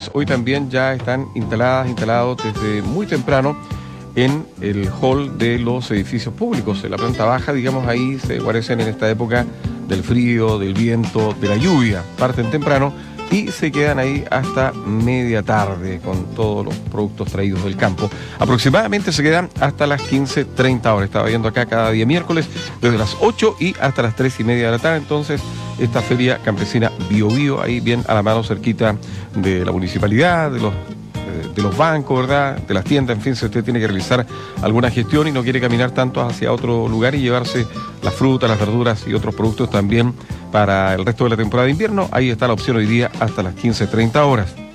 miércoles, hoy también ya están instalados desde muy temprano en el hall de los edificios públicos. En la planta baja, digamos, ahí se guarecen en esta época del frío, del viento, de la lluvia. Parten temprano y se quedan ahí hasta media tarde con todos los productos traídos del campo. Aproximadamente se quedan hasta las 15:30 horas. Estaba viendo acá cada día miércoles desde las 8 y hasta las 3:30 de la tarde. Entonces, esta feria campesina Bio Bio, ahí bien a la mano cerquita de la municipalidad, de los bancos, ¿verdad? De las tiendas, en fin, si usted tiene que realizar alguna gestión y no quiere caminar tanto hacia otro lugar y llevarse las frutas, las verduras y otros productos también para el resto de la temporada de invierno, ahí está la opción hoy día hasta las 15:30 horas.